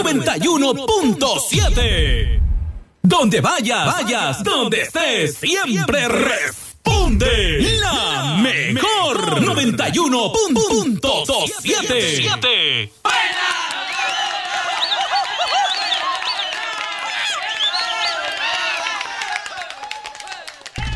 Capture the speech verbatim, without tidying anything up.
noventa y uno punto siete. Donde vayas, vayas, donde estés, siempre responde la mejor noventa y uno punto siete.